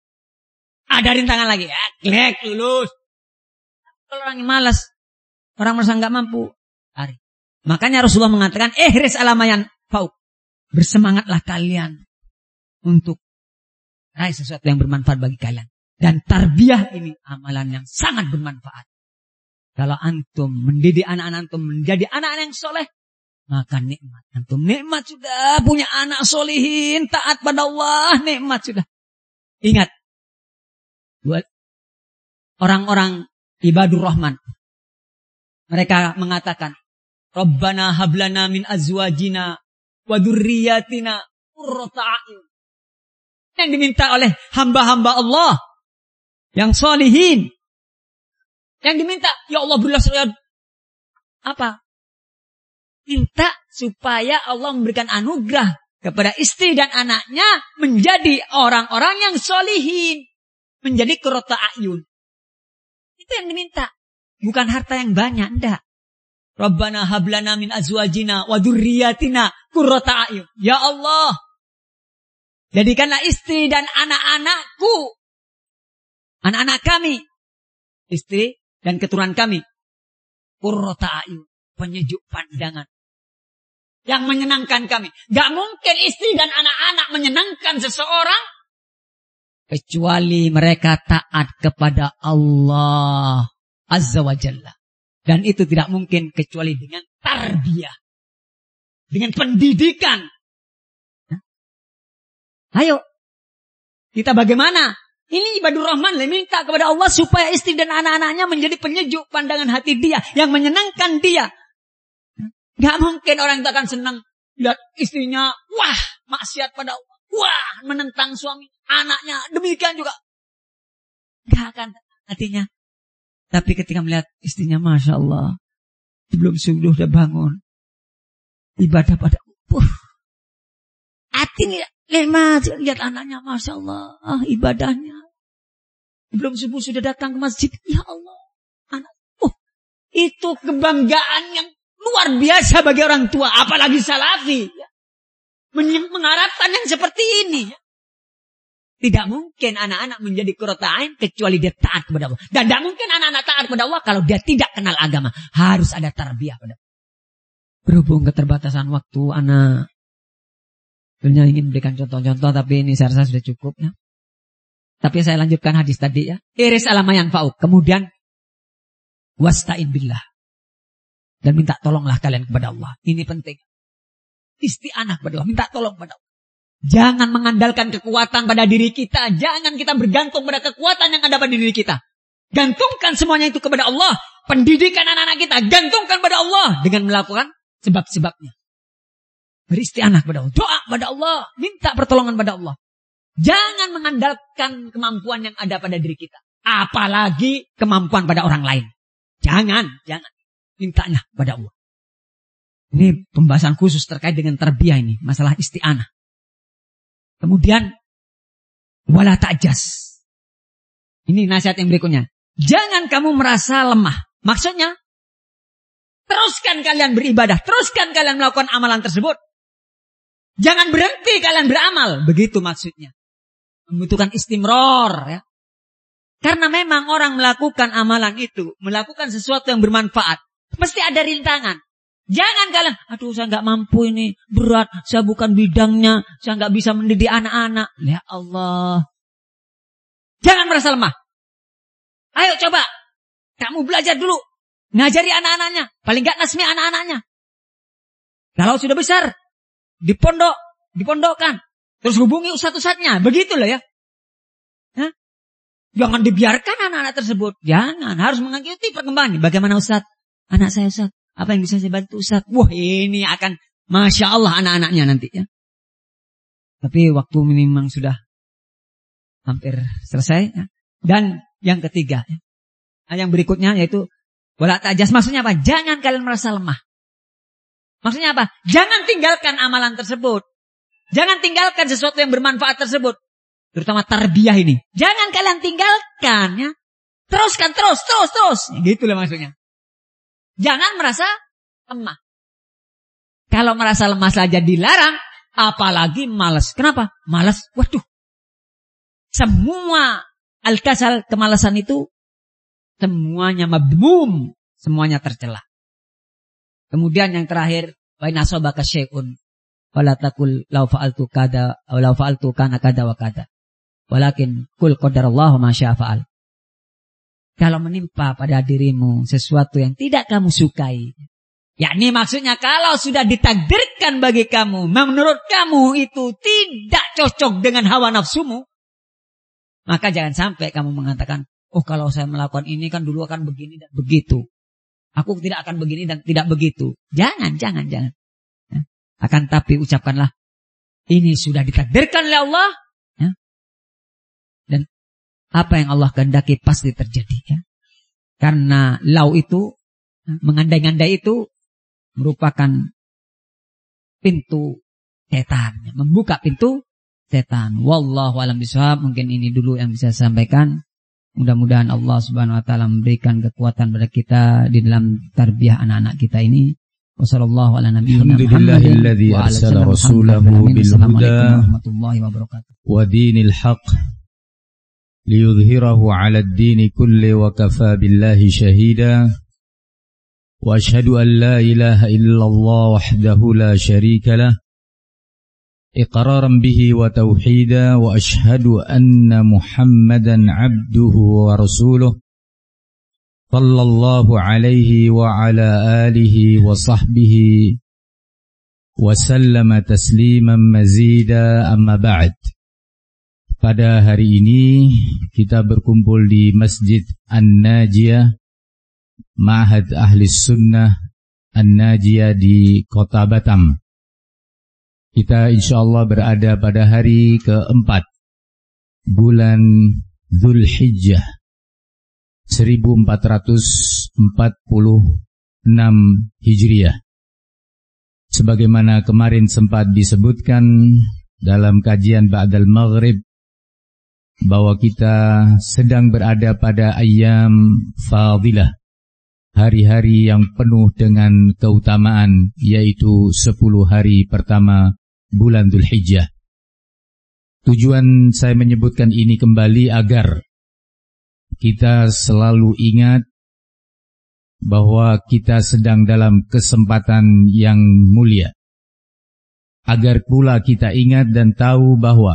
Ada rintangan lagi, ya, glek, lulus. Kalau orang yang malas, orang merasa gak mampu, lari. Makanya Rasulullah mengatakan, ihris alamayan fauk. Bersemangatlah kalian untuk raih sesuatu yang bermanfaat bagi kalian. Dan tarbiyah ini amalan yang sangat bermanfaat. Kalau antum mendidik anak-anak antum menjadi anak-anak yang soleh, maka nikmat. Antum nikmat sudah punya anak solihin, taat pada Allah, nikmat sudah. Ingat, buat orang-orang ibadur rahman, Mereka mengatakan, Rabbana hablana min azwajina wa dzurriyyatina qurrata a'yun. Yang diminta oleh hamba-hamba Allah yang sholihin. Yang diminta, ya Allah berilah saya apa? Minta supaya Allah memberikan anugerah kepada istri dan anaknya menjadi orang-orang yang sholihin. Menjadi qurrata a'yun. Itu yang diminta. Bukan harta yang banyak, enggak. Rabbana hablana min azwajina wa dzurriyyatina qurrata a'yun. Ya Allah, jadikanlah istri dan anak-anakku, anak-anak kami, istri dan keturunan kami, qurrata a'yun, penyejuk pandangan, yang menyenangkan kami. Gak mungkin istri dan anak-anak menyenangkan seseorang kecuali mereka taat kepada Allah Azza wa Jalla. Dan itu tidak mungkin kecuali dengan tarbiyah, dengan pendidikan. Ayo, kita bagaimana? Ini ibadur rahman, minta kepada Allah supaya istri dan anak-anaknya menjadi penyejuk pandangan hati dia, yang menyenangkan dia. Gak mungkin orang itu akan senang lihat istrinya, wah, maksiat pada Allah, wah, menentang suami, anaknya, demikian juga. Gak akan hatinya. Tapi ketika melihat istrinya, Masya Allah, sebelum subuh udah bangun, ibadah pada Allah. Hati ini lemah, lihat anaknya, Masya Allah, ah, ibadahnya. Sebelum subuh sudah datang ke masjid, ya Allah, anak. Oh, itu kebanggaan yang luar biasa bagi orang tua, apalagi salafi. Ya. Mengharapkan yang seperti ini. Ya. Tidak mungkin anak-anak menjadi qurrata a'yun kecuali dia taat kepada Allah. Dan tidak mungkin anak-anak taat kepada Allah kalau dia tidak kenal agama. Harus ada tarbiyah pada Allah. Berhubung keterbatasan waktu, anak sebenarnya ingin berikan contoh-contoh, tapi ini saya rasa sudah cukup. Ya. Tapi saya lanjutkan hadis tadi ya. Iris alama yang fa'uk. Kemudian, wasta'in billah. Dan minta tolonglah kalian kepada Allah. Ini penting. Isti'anah kepada Allah. Minta tolong kepada Allah. Jangan mengandalkan kekuatan pada diri kita. Jangan kita bergantung pada kekuatan yang ada pada diri kita. Gantungkan semuanya itu kepada Allah. Pendidikan anak-anak kita gantungkan pada Allah. Dengan melakukan sebab-sebabnya. Beristianah kepada Allah. Doa kepada Allah. Minta pertolongan pada Allah. Jangan mengandalkan kemampuan yang ada pada diri kita. Apalagi kemampuan pada orang lain. Jangan. Jangan. Mintanya kepada Allah. Ini pembahasan khusus terkait dengan tarbiyah ini. Masalah isti'anah. Kemudian, wala ta'jas. Ini nasihat yang berikutnya. Jangan kamu merasa lemah. Maksudnya, teruskan kalian beribadah. Teruskan kalian melakukan amalan tersebut. Jangan berhenti kalian beramal. Begitu maksudnya. Membutuhkan istimror. Ya. Karena memang orang melakukan amalan itu, melakukan sesuatu yang bermanfaat, mesti ada rintangan. Jangan kalian, aduh saya nggak mampu ini, berat, saya bukan bidangnya, saya nggak bisa mendidik anak-anak. Ya Allah. Jangan merasa lemah. Ayo coba, kamu belajar dulu. Ngajari anak-anaknya, paling nggak nasmi anak-anaknya. Kalau sudah besar, dipondok, dipondokkan. Terus hubungi ustadz-ustadznya, begitu loh ya. Hah? Jangan dibiarkan anak-anak tersebut. Jangan, harus mengikuti perkembangan. Bagaimana ustadz? Anak saya ustadz. Apa yang bisa saya bantu Ustaz? Wah ini akan Masya Allah anak-anaknya nanti ya. Tapi waktu memang sudah hampir selesai ya. Dan yang ketiga ya. Nah, yang berikutnya yaitu wala ta'jas. Maksudnya apa? Jangan kalian merasa lemah. Maksudnya apa? Jangan tinggalkan amalan tersebut. Jangan tinggalkan sesuatu yang bermanfaat tersebut. Terutama tarbiyah ini. Jangan kalian tinggalkan ya. Teruskan terus, terus, terus. Gitulah maksudnya. Jangan merasa lemah. Kalau merasa lemah saja dilarang, apalagi malas. Kenapa? Malas, waduh. Semua al-kasal, kemalasan itu, semuanya mabmum. Semuanya tercela. Kemudian yang terakhir, wa in asabaka syai'un wala taqul law fa'altu kada aw law fa'altu kana kada wa kada. Walakin qul qadarallahu ma syaa fa'al. Kalau menimpa pada dirimu sesuatu yang tidak kamu sukai, yakni maksudnya kalau sudah ditakdirkan bagi kamu, menurut kamu itu tidak cocok dengan hawa nafsumu, maka jangan sampai kamu mengatakan, oh kalau saya melakukan ini kan dulu akan begini dan begitu. Aku tidak akan begini dan tidak begitu. Jangan, jangan, jangan. Ya. Akan tapi ucapkanlah, ini sudah ditakdirkan oleh Allah. Ya. Dan apa yang Allah kehendaki pasti terjadi. Ya. Karena lau itu, mengandai-andai itu, merupakan pintu setan. Membuka pintu setan. Wallahu a'lam bishawab. Mungkin ini dulu yang bisa saya sampaikan. Mudah-mudahan Allah Subhanahu wa taala memberikan kekuatan pada kita di dalam tarbiyah anak-anak kita ini. Wassallallahu ala nabiyyina Muhammadin wa ala alihi rasulahu bil huda warahmatullahi wabarakatuh. Wa dinil haqq liyudhhirahu 'ala ad-din kulli wa kafa billahi shahida. Wa asyhadu an la ilaha illallah wahdahu la syarika lah. إقرارا به وتوحيدا وأشهد أن محمدا عبده ورسوله صلى الله عليه وعلى آله وصحبه وسلم تسليما مزيدا أما بعد. Pada hari ini kita berkumpul di Masjid An-Najiyah Ma'had Ahli Sunnah An-Najiyah di Kota Batam. Kita insyaallah berada pada hari keempat bulan Dzulhijjah seribu empat ratus empat puluh enam Hijriah. Sebagaimana kemarin sempat disebutkan dalam kajian Ba'dal Maghrib bahwa kita sedang berada pada ayyam fadilah, hari-hari yang penuh dengan keutamaan, yaitu sepuluh hari pertama bulan Dzulhijjah. Tujuan saya menyebutkan ini kembali agar kita selalu ingat bahwa kita sedang dalam kesempatan yang mulia. Agar pula kita ingat dan tahu bahwa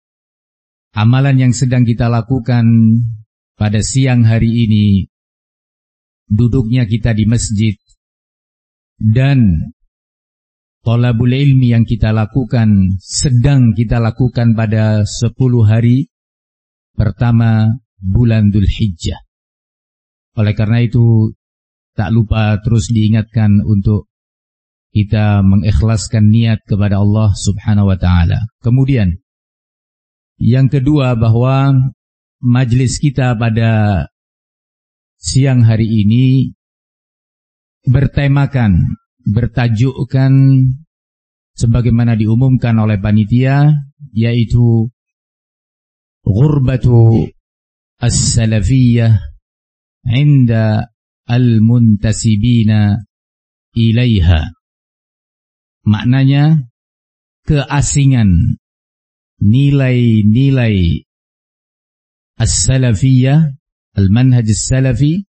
amalan yang sedang kita lakukan pada siang hari ini, duduknya kita di masjid, dan thalabul ilmi yang kita lakukan, sedang kita lakukan pada sepuluh hari pertama bulan Dzulhijjah. Oleh karena itu, tak lupa terus diingatkan untuk kita mengikhlaskan niat kepada Allah Subhanahu wa ta'ala. Kemudian, yang kedua, bahwa majlis kita pada siang hari ini bertemakan, bertajukkan sebagaimana diumumkan oleh panitia, yaitu ghurbatu as-salafiyyah inda al-muntasibina ilaiha. Maknanya keasingan nilai-nilai as-salafiyyah, al-manhaj as-salafi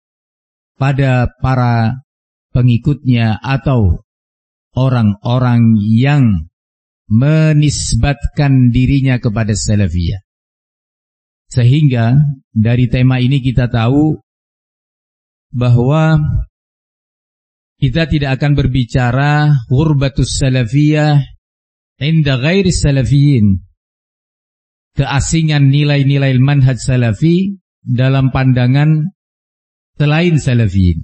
pada para pengikutnya atau orang-orang yang menisbatkan dirinya kepada salafiyah. Sehingga dari tema ini kita tahu bahwa kita tidak akan berbicara ghurbatus salafiyah inda ghairi salafiyin, keasingan nilai-nilai manhaj salafi dalam pandangan selain salafiyin.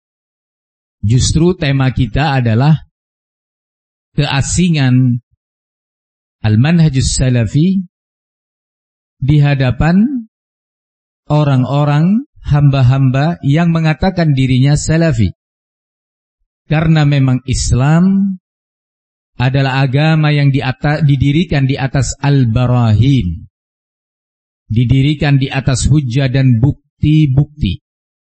Justru tema kita adalah keasingan al-manhajus salafi di hadapan orang-orang hamba-hamba yang mengatakan dirinya salafi. Karena memang Islam adalah agama yang di atas, didirikan di atas al-barahin, didirikan di atas hujjah dan bukti-bukti.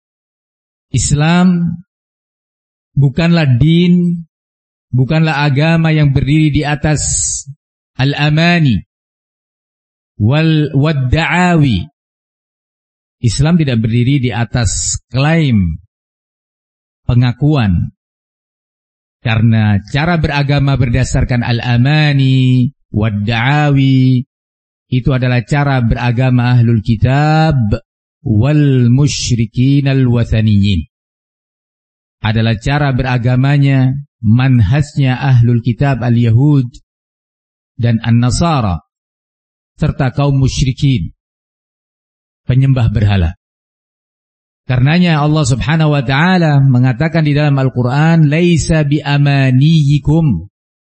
Islam bukanlah din, bukanlah agama yang berdiri di atas al-amani wal wadda'awi. Islam tidak berdiri di atas klaim, pengakuan. Karena cara beragama berdasarkan al-amani wadda'awi itu adalah cara beragama ahlul kitab wal musyrikin al-wathaniyin. Adalah cara beragamanya, manhajnya ahlul kitab al-Yahud dan an-Nasara, serta kaum musyrikin, penyembah berhala. Karenanya Allah Subhanahu wa taala mengatakan di dalam Al-Qur'an, "Laisa bi amaniyikum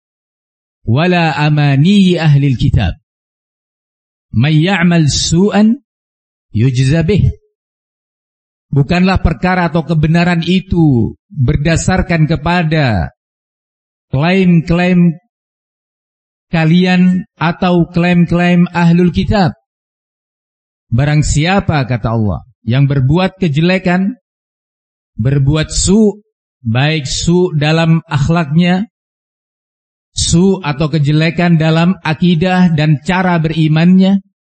wala amaniyi ahlil kitab. May ya'mal su'an yujza bih." Bukanlah perkara atau kebenaran itu berdasarkan kepada klaim-klaim kalian atau klaim-klaim ahlul kitab. Barang siapa, kata Allah, yang berbuat kejelekan, berbuat su, baik su dalam akhlaknya, su atau kejelekan dalam akidah dan cara berimannya,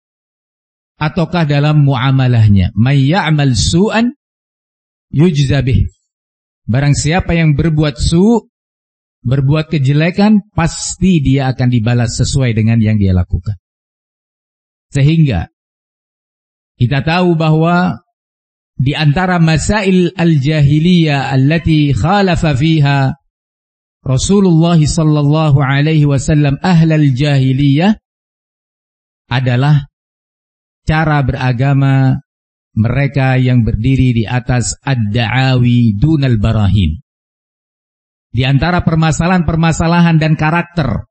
ataukah dalam muamalahnya. May ya'mal su'an yujza bih. Barang siapa yang berbuat su, berbuat kejelekan, pasti dia akan dibalas sesuai dengan yang dia lakukan. Sehingga kita tahu bahwa di antara masail al-jahiliyah allati khalafa fiha Rasulullah sallallahu alaihi wasallam ahlal jahiliyah adalah cara beragama mereka yang berdiri di atas ad-da'awi dunal barahin. Di antara permasalahan-permasalahan dan karakter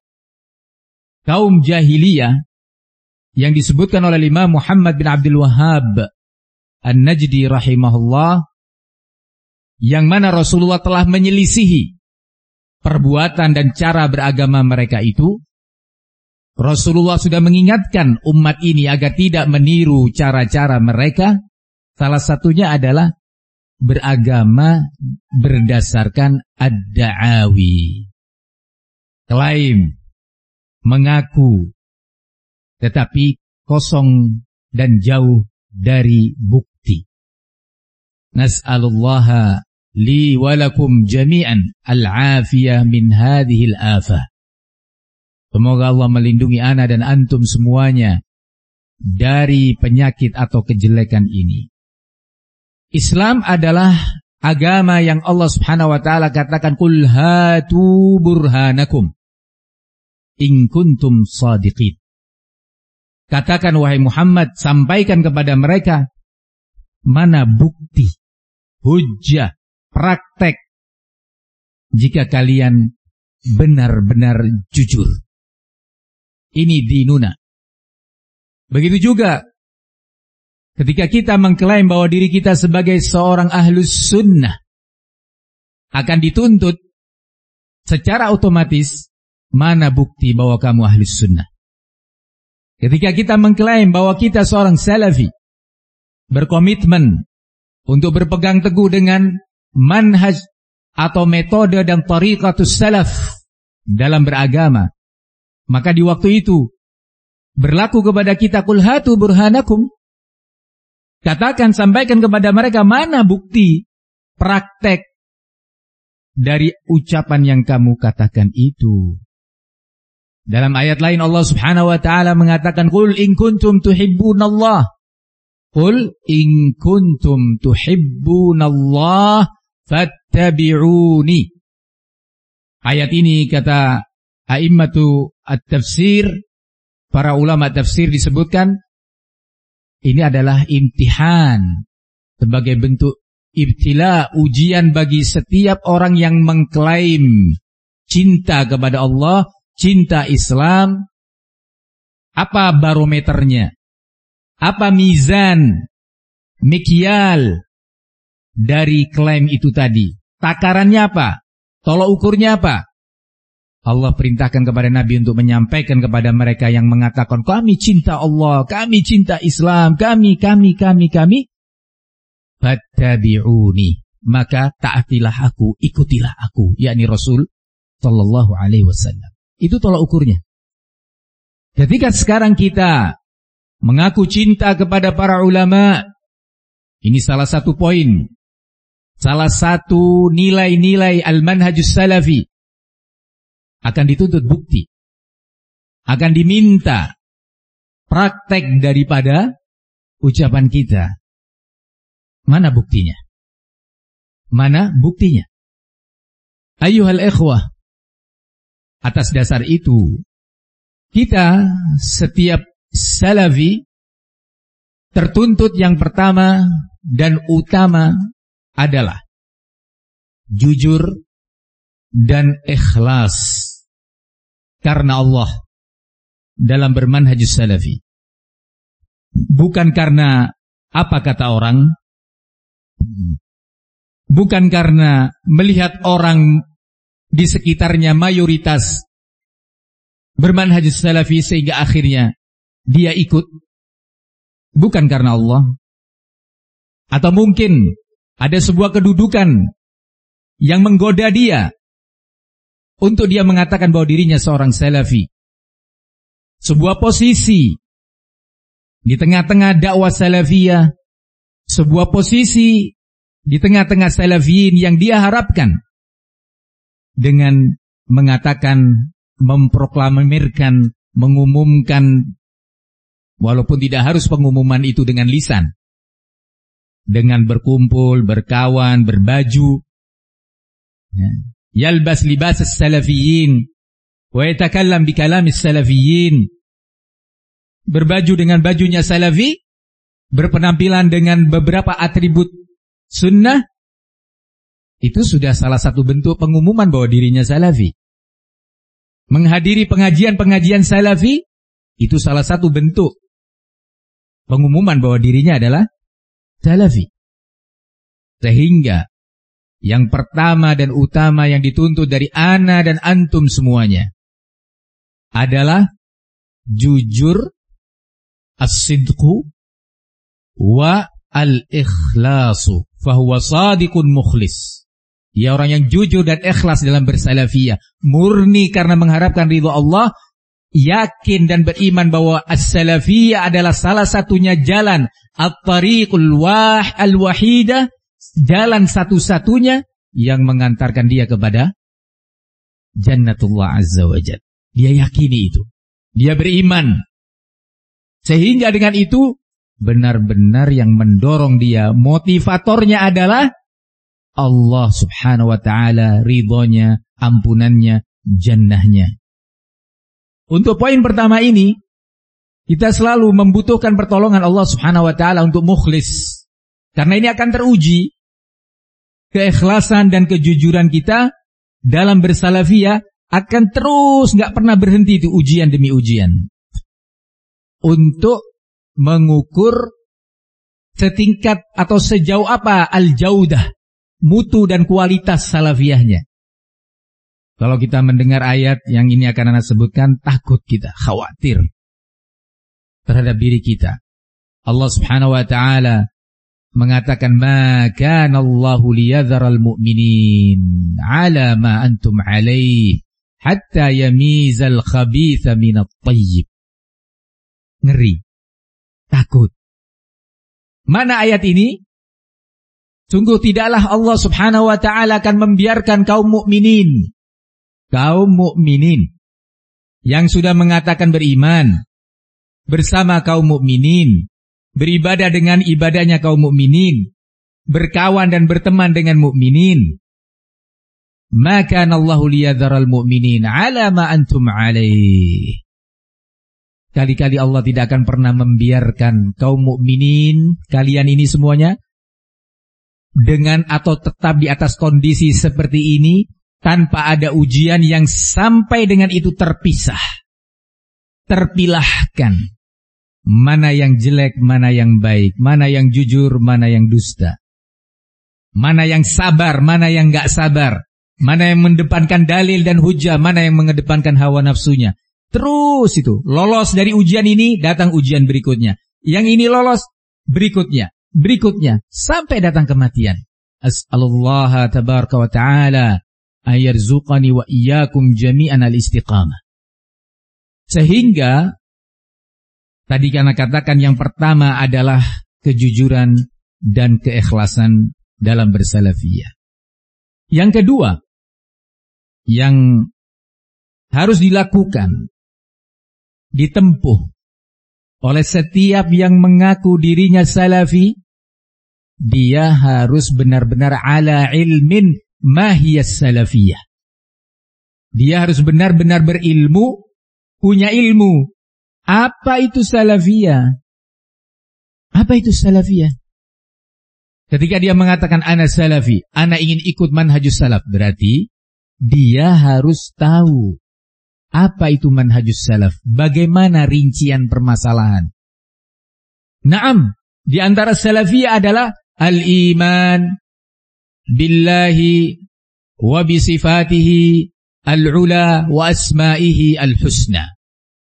kaum jahiliyah yang disebutkan oleh Imam Muhammad bin Abdul Wahhab An-Najdi rahimahullah, yang mana Rasulullah telah menyelisihi perbuatan dan cara beragama mereka itu. Rasulullah sudah mengingatkan umat ini agar tidak meniru cara-cara mereka. Salah satunya adalah beragama berdasarkan ad-da'awi, klaim, mengaku, tetapi kosong dan jauh dari bukti. Nas'alullaha li walakum jami'an al-afiyah min hadhil afah. Semoga Allah melindungi ana dan antum semuanya dari penyakit atau kejelekan ini. Islam adalah agama yang Allah Subhanahu wa taala katakan, "Qul hatu burhanakum in kuntum shadiqin." Katakan wahai Muhammad, sampaikan kepada mereka mana bukti, hujjah, praktek jika kalian benar-benar jujur. Ini dinuna. Begitu juga ketika kita mengklaim bahwa diri kita sebagai seorang ahlus sunnah, akan dituntut secara otomatis mana bukti bahwa kamu ahlus sunnah. Ketika kita mengklaim bahwa kita seorang salafi, berkomitmen untuk berpegang teguh dengan manhaj atau metode dan tariqatus salaf dalam beragama, maka di waktu itu berlaku kepada kita, "Qul hatu burhanakum." Katakan, sampaikan kepada mereka mana bukti, praktek dari ucapan yang kamu katakan itu. Dalam ayat lain Allah Subhanahu wa taala mengatakan, "Qul in kuntum tuhibbunallah." Qul in kuntum tuhibbunallah fattabi'uni. Ayat ini kata a'immatu at-tafsir, para ulama tafsir disebutkan ini adalah imtihan sebagai bentuk ibtila, ujian bagi setiap orang yang mengklaim cinta kepada Allah, cinta Islam. Apa barometernya? Apa mizan, mikyal dari klaim itu tadi? Takarannya apa? Tolok ukurnya apa? Allah perintahkan kepada Nabi untuk menyampaikan kepada mereka yang mengatakan, "Kami cinta Allah, kami cinta Islam, kami, kami, kami, kami." Fattabi'uni, maka taatilah aku, ikutilah aku, yakni Rasul sallallahu alaihi wasallam. Itu tolak ukurnya. Ketika sekarang kita mengaku cinta kepada para ulama, ini salah satu poin, salah satu nilai-nilai al-manhajus salafi, akan dituntut bukti, akan diminta praktek daripada ucapan kita. Mana buktinya? Mana buktinya? Ayyuhal ikhwah, atas dasar itu, kita setiap salafi tertuntut yang pertama dan utama adalah jujur dan ikhlas karena Allah dalam bermanhajus salafi. Bukan karena apa kata orang, bukan karena melihat orang di sekitarnya mayoritas bermanhajus salafi sehingga akhirnya dia ikut. Bukan karena Allah. Atau mungkin ada sebuah kedudukan yang menggoda dia untuk dia mengatakan bahwa dirinya seorang salafi. Sebuah posisi di tengah-tengah dakwah salafiyah, sebuah posisi di tengah-tengah salafiyin yang dia harapkan dengan mengatakan, memproklamirkan, mengumumkan, walaupun tidak harus pengumuman itu dengan lisan, dengan berkumpul, berkawan, berbaju, yalbas libas as-salafiyin wa yatakallam bikalam as-salafiyin, berbaju dengan bajunya salafi, berpenampilan dengan beberapa atribut sunnah, itu sudah salah satu bentuk pengumuman bahwa dirinya salafi. Menghadiri pengajian-pengajian salafi, itu salah satu bentuk pengumuman bahwa dirinya adalah salafi. Sehingga yang pertama dan utama yang dituntut dari ana dan antum semuanya adalah jujur, as-sidqu wa al-ikhlasu fahuwa sadiqun mukhlis. Dia orang yang jujur dan ikhlas dalam bersalafiyah, murni karena mengharapkan ridha Allah, yakin dan beriman bahwa as-salafiyah adalah salah satunya jalan at-tariqul wah al-wahidah, jalan satu-satunya yang mengantarkan dia kepada jannatullah azza wa jalla. Dia yakini itu, dia beriman. Sehingga dengan itu benar-benar yang mendorong dia, motivatornya adalah Allah subhanahu wa ta'ala, ridhonya, ampunannya, jannahnya. Untuk poin pertama ini, kita selalu membutuhkan pertolongan Allah subhanahu wa ta'ala untuk mukhlis. Karena ini akan teruji keikhlasan dan kejujuran kita dalam bersalafiyah, akan terus gak pernah berhenti itu, ujian demi ujian. Untuk mengukur setingkat atau sejauh apa al-jaudah, mutu dan kualitas salafiyahnya. Kalau kita mendengar ayat yang ini akan Anda sebutkan, takut kita, khawatir terhadap diri kita. Allah subhanahu wa ta'ala mengatakan, ma kana Allahu liyadharal mu'minin ala ma antum alaih hatta yamizal khabitha minat tayyib. Ngeri, takut. Mana ayat ini? Sungguh tidaklah Allah subhanahu wa ta'ala akan membiarkan kaum mukminin, kaum mukminin yang sudah mengatakan beriman bersama kaum mukminin, beribadah dengan ibadahnya kaum mukminin, berkawan dan berteman dengan mukminin. Maka Allahu liyadharal mu'minin ala ma antum alaih. Kali-kali Allah tidak akan pernah membiarkan kaum mukminin, kalian ini semuanya, dengan atau tetap di atas kondisi seperti ini, tanpa ada ujian yang sampai dengan itu terpisah, terpilahkan. Mana yang jelek, mana yang baik, mana yang jujur, mana yang dusta, mana yang sabar, mana yang gak sabar, mana yang mengedepankan dalil dan hujah, mana yang mengedepankan hawa nafsunya. Terus itu, lolos dari ujian ini, datang ujian berikutnya. Yang ini lolos, berikutnya, berikutnya, sampai datang kematian. As'alullaha tabaraka wa ta'ala ayarzuqani wa iyyakum jami'an al-istiqamah. Sehingga tadi karena katakan yang pertama adalah kejujuran dan keikhlasan dalam bersalafiyah. Yang kedua yang harus dilakukan, ditempuh oleh setiap yang mengaku dirinya salafi, dia harus benar-benar ala ilmin mahiyas salafiyah. Dia harus benar-benar berilmu, punya ilmu. Apa itu salafiyah? Apa itu salafiyah? Ketika dia mengatakan ana salafi, ana ingin ikut manhajus salaf, berarti dia harus tahu apa itu manhajus salaf, bagaimana rincian permasalahan. Naam, di antara salafiyah adalah al-iman billahi wa bisifatihi al-ula wa asma'ihi al-husna.